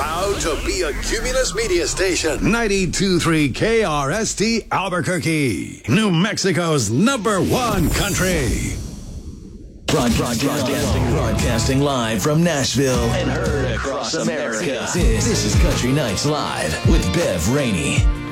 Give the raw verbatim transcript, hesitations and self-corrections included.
Proud to be a Cumulus Media Station. ninety-two point three K R S T Albuquerque, New Mexico's number one country. Broadcasting, broadcasting live from Nashville and heard across America. This, this is Country Nights Live with Bev Rainey.